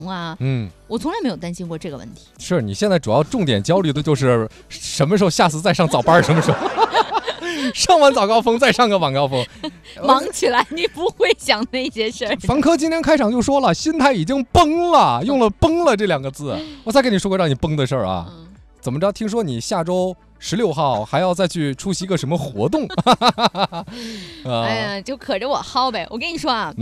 啊，我从来没有担心过这个问题。 是你现在主要重点焦虑的就是什么时候下次再上早班，什么时候上完早高峰再上个晚高峰， 忙起来你不会想那些事儿。 凡科今天开场就说了，心态已经崩了，用了崩了这2个字。我再跟你说个让你崩的事儿啊，怎么着？听说你下周16号还要再去出席个什么活动？ 哎呀，就可着我薅呗。我跟你说啊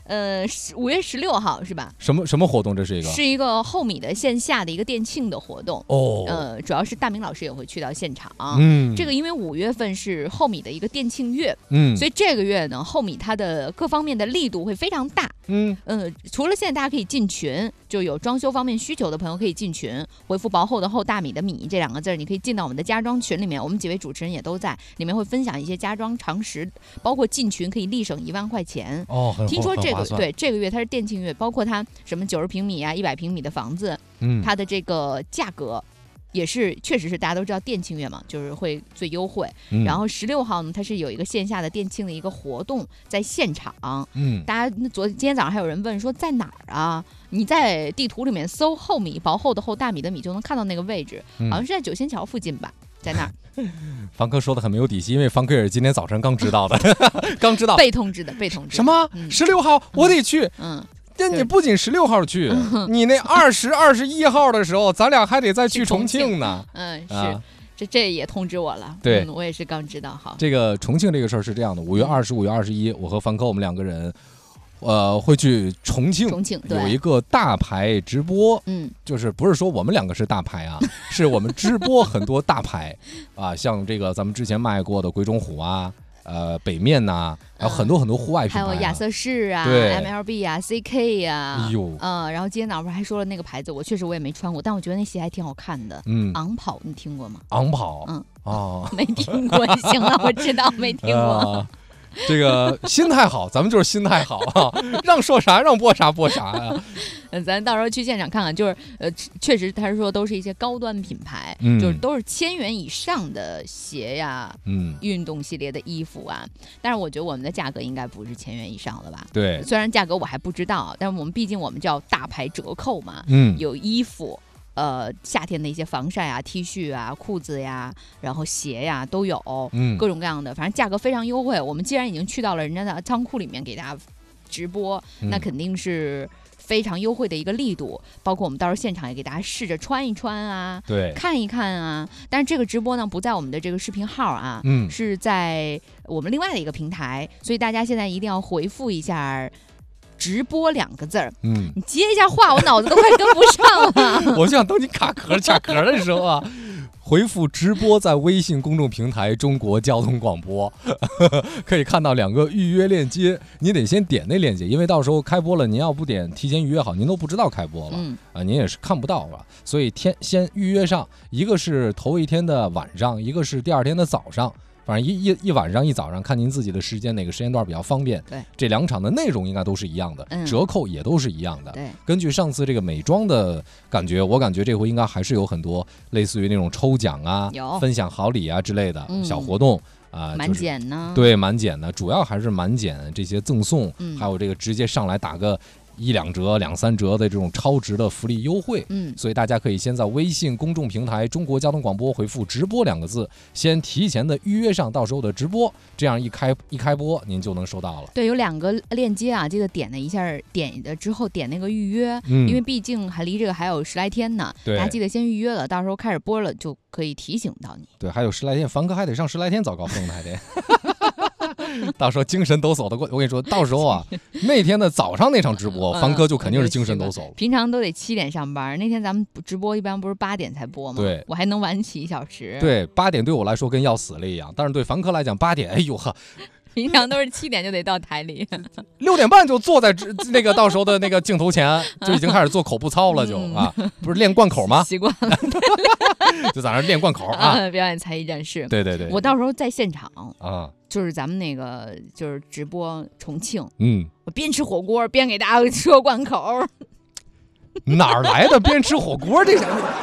，5月16号是吧？ 什么活动？这是一个后米的线下的一个店庆的活动哦。主要是大明老师也会去到现场。这个因为5月份是后米的一个店庆月，所以这个月呢，后米它的各方面的力度会非常大。除了现在大家可以进群，就有装修方面需求的朋友可以进群，回复薄厚的厚大米的米这2个字，你可以进到我们的家装群里面，我们几位主持人也都在里面，会分享一些家装常识，包括进群可以立省1万块钱。听说这个月它是店庆月，包括它什么90平米啊、100平米的房子，它的这个价格也是确实是大家都知道店庆月嘛，就是会最优惠。然后16号呢，它是有一个线下的店庆的一个活动在现场。大家今天早上还有人问说在哪儿啊？你在地图里面搜后米，薄厚的厚大米的米就能看到那个位置，好像是在九仙桥附近吧，在那儿。 方科说的很没有底气，因为方科也是今天早晨刚知道的，刚知道被通知的。 什么？16号我得去。但你不仅16号去，你那20、21号的时候，咱俩还得再去重庆呢。 是。这也通知我了。 对， 我也是刚知道。好， 这个重庆这个事儿是这样的，5月20、5月21，我和方科我们2个人，会去重庆有一个大牌直播。就是不是说我们2个是大牌啊，是我们直播很多大牌啊，像这个咱们之前卖过的鬼冢虎啊。北面呐，还有很多户外品牌， 还有亚瑟士啊、MLB 啊、CK 啊，然后今天早上还说了那个牌子，我也没穿过，但我觉得那鞋还挺好看的。昂跑你听过吗？ 昂跑， 没听过。行了，我知道没听过。 这个心态好，咱们就是心态好啊，让说啥让播啥播啥呀。 咱到时候去现场看看，就是确实他是说都是一些高端品牌，就是都是1000元以上的鞋呀，运动系列的衣服啊。但是我觉得我们的价格应该不是1000元以上了吧？ 对， 虽然价格我还不知道，但是毕竟我们叫大牌折扣嘛，有衣服。夏天的一些防晒啊、T 恤啊、裤子呀，然后鞋呀都有，各种各样的，反正价格非常优惠。我们既然已经去到了人家的仓库里面给大家直播，那肯定是非常优惠的一个力度。包括我们到时候现场也给大家试着穿一穿啊， 对， 看一看啊。但是这个直播呢不在我们的这个视频号啊，是在我们另外的一个平台，所以大家现在一定要回复一下。直播2个字儿，你接一下话，我脑子都快跟不上了。 我就想等你卡壳的时候啊，回复直播在微信公众平台中国交通广播，可以看到2个预约链接，你得先点那链接，因为到时候开播了，您要不点提前预约好，您都不知道开播了，您也是看不到了，所以先预约上，一个是头一天的晚上，一个是第2天的早上。反正一晚上一早上看您自己的时间哪个时间段比较方便。 对， 这2场的内容应该都是一样的，折扣也都是一样的。 对， 根据上次这个美妆的感觉，我感觉这回应该还是有很多类似于那种抽奖啊、分享好礼啊之类的小活动啊， 满减呢？ 对，满减呢，主要还是满减这些赠送，还有这个直接上来打个1、2折、2、3折的这种超值的福利优惠。所以大家可以先在微信公众平台中国交通广播回复直播2个字，先提前的预约上到时候的直播，这样一开播您就能收到了。 对，有2个链接啊，记得点了一下，点的之后点那个预约，因为毕竟还离这个还有10来天呢，大家记得先预约了，到时候开始播了就可以提醒到你。 对，还有10来天，凡哥还得上10来天早高峰呢，还得。到时候精神抖擞的过，我跟你说，到时候啊，那天的早上那场直播，方哥就肯定是精神抖擞。 平常都得7点上班，那天咱们直播一般不是8点才播吗？ 对， 我还能晚起1小时。 对，8点对我来说跟要死了一样，但是对凡哥来讲，8点，哎呦呵。 平常都是7点就得到台里 ，6点半就坐在那个到时候的那个镜头前，就已经开始做口部操了，不是练贯口吗？ 习惯了， 就在那练贯口啊， 表演才艺战士。 对对对， 我到时候在现场啊，就是咱们那个就是直播重庆，我边吃火锅边给大家说贯口。 哪儿来的边吃火锅这？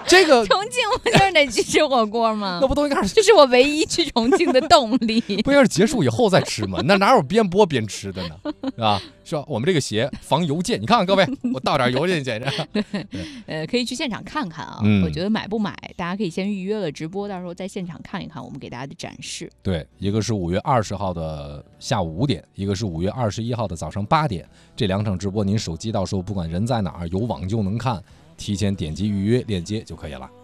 这个重庆不就是得去吃火锅吗？ 那不都应该是？ 这是我唯一去重庆的动力。 不应该是结束以后再吃吗？那哪有边播边吃的呢？是吧？是吧？我们这个鞋防邮件，你看看各位，我倒点邮件简直。 可以去现场看看啊。我觉得买不买，大家可以先预约了直播，到时候在现场看一看我们给大家的展示。 对，一个是5月20号的下午5点，一个是5月21号的早上8点，这2场直播您手机到时候不管人在哪儿有网就能看，提前点击预约链接就可以了。